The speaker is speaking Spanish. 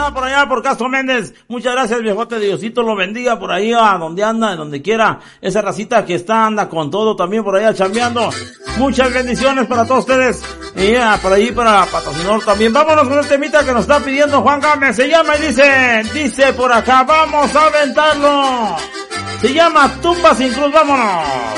anda por allá por Castro Méndez. Muchas gracias, viejote. Diosito lo bendiga por ahí a donde anda, en donde quiera. Esa racita que anda con todo también por allá chambeando. Muchas bendiciones para todos ustedes. Y por ahí para patrocinador también. Vámonos con el temita que nos está pidiendo Juan Gámez. Se llama y dice por acá, vamos a aventarlo. Se llama Tumba sin Cruz, vámonos.